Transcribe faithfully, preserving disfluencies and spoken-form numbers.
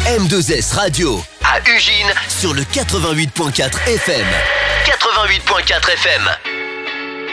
M deux S Radio à Ugine sur le quatre-vingt-huit point quatre F M. quatre-vingt-huit point quatre F M.